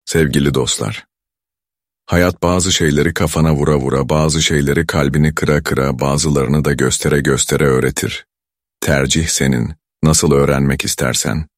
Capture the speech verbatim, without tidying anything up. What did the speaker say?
Sevgili dostlar, hayat bazı şeyleri kafana vura vura, bazı şeyleri kalbini kıra kıra, bazılarını da göstere göstere öğretir. Tercih senin, nasıl öğrenmek istersen.